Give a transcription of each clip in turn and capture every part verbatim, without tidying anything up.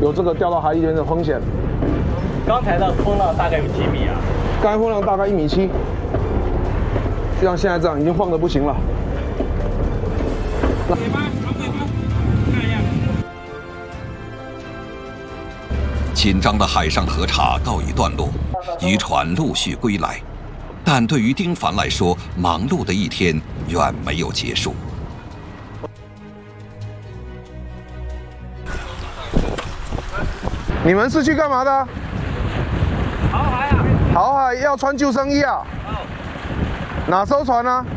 有这个掉到海里面的风险。 刚才的风浪大概有几米啊？ 刚才风浪大概一米七，就像现在这样，已经晃得不行了。 尾巴，长尾巴，那样。 紧张的海上核查告一段落，渔船陆续归来，但对于丁凡来说，忙碌的一天远没有结束。 你们是去干嘛的？ 航海啊！ 航海要穿救生衣啊？哪艘船呢？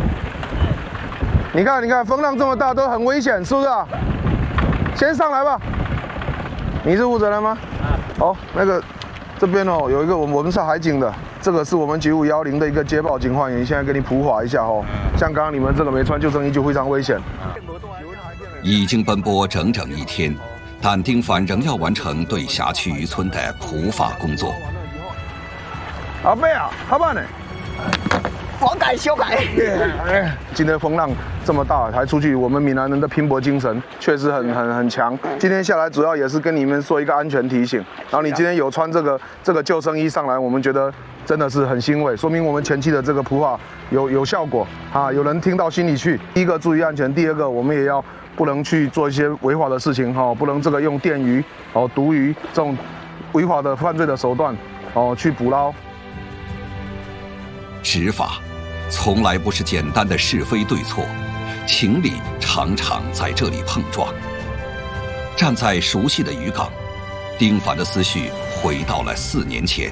你看，你看，风浪这么大，都很危险，是不是啊？先上来吧。你是负责人吗？好，那个这边哦，有一个我们我们是海警的，这个是我们九五一零的一个接报警唤员，现在给你普法一下哦。像刚刚你们这个没穿救生衣就非常危险。 已经奔波整整一天，但丁凡仍要完成对辖区渔村的普法工作。 阿伯啊，how办呢？ 我改修改。 今天风浪这么大，还出去，我们闽南人的拼搏精神确实很很很强。今天下来主要也是跟你们说一个安全提醒。然后你今天有穿这个这个救生衣上来，我们觉得真的是很欣慰，说明我们前期的这个普法有有效果啊，有人听到心里去。第一个注意安全，第二个我们也要不能去做一些违法的事情哈，不能这个用电鱼哦、毒鱼这种违法的犯罪的手段哦去捕捞。 执法从来不是简单的是非对错，情理常常在这里碰撞。站在熟悉的渔港，丁凡的思绪回到了四年前。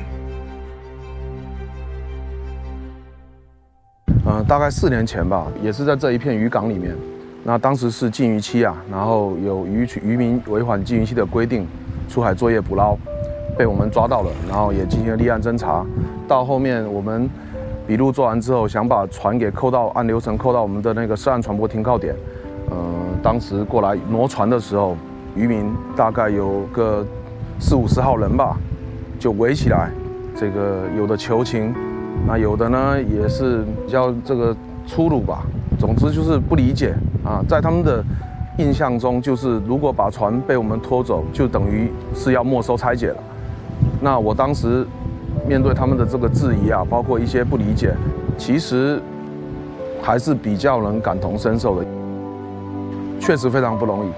呃，大概四年前吧，也是在这一片渔港里面。那当时是禁渔期啊，然后有渔渔民违反禁渔期的规定，出海作业捕捞，被我们抓到了，然后也进行了立案侦查。到后面我们笔录做完之后，想把船给扣到，按流程扣到我们的那个涉案船舶停靠点。呃，当时过来挪船的时候，渔民大概有个四五十号人吧，就围起来，这个有的求情，那有的呢也是比较这个粗鲁吧。总之就是不理解啊，在他们的印象中，就是如果把船被我们拖走，就等于是要没收拆解了。那我当时面对他们的这个质疑啊，包括一些不理解，其实还是比较能感同身受的，确实非常不容易。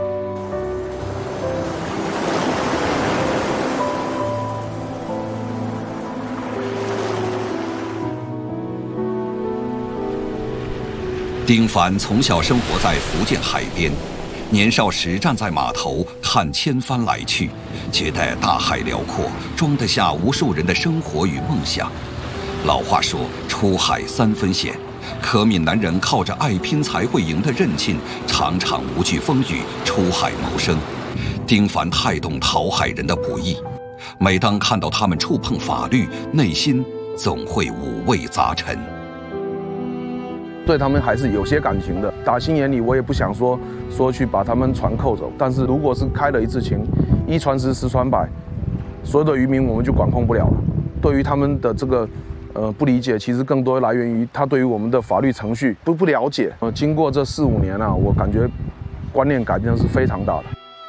丁凡从小生活在福建海边，年少时站在码头看千帆来去，觉得大海辽阔，装得下无数人的生活与梦想。老话说，出海三分险，可闽南人靠着爱拼才会赢的韧劲，常常无惧风雨出海谋生。丁凡太懂讨海人的不易，每当看到他们触碰法律，内心总会五味杂陈。 对他们还是有些感情的，打心眼里我也不想说说去把他们船扣走，但是如果是开了一次情，一传十，十传百，所有的渔民我们就管控不了了。对于他们的这个呃不理解，其实更多来源于他对于我们的法律程序不不了解。呃，经过这四五年啊，我感觉观念改变是非常大的。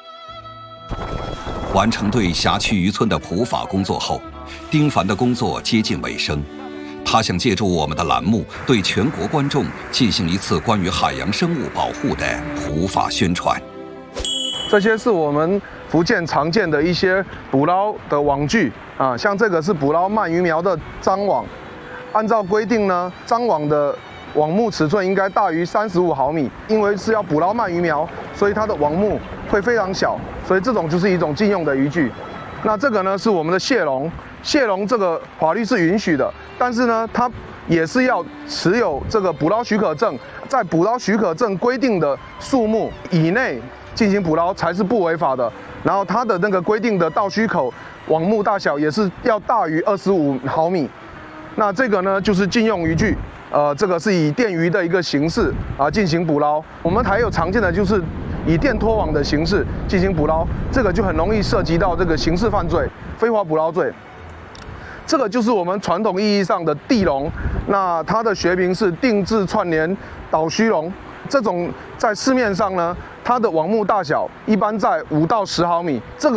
完成对辖区渔村的普法工作后，丁凡的工作接近尾声。他想借助我们的栏目，对全国观众进行一次关于海洋生物保护的普法宣传。 这些是我们福建常见的一些捕捞的网具啊，像这个是捕捞鳗鱼苗的张网，按照规定呢，张网的网目尺寸应该大于三十五毫米，因为是要捕捞鳗鱼苗，所以它的网目会非常小，所以这种就是一种禁用的渔具。那这个呢是我们的蟹笼，蟹笼这个法律是允许的，但是呢它也是要持有这个捕捞许可证，在捕捞许可证规定的数目以内进行捕捞才是不违法的。然后它的那个规定的倒须口网目大小也是要大于二十五毫米。那这个呢就是禁用渔具，呃，这个是以电鱼的一个形式啊进行捕捞。我们还有常见的就是以电拖网的形式进行捕捞，这个就很容易涉及到这个刑事犯罪、非法捕捞罪。这个就是我们传统意义上的地笼，那它的学名是定制串联倒须笼。这种在市面上呢，它的网目大小一般在五到十毫米，这个。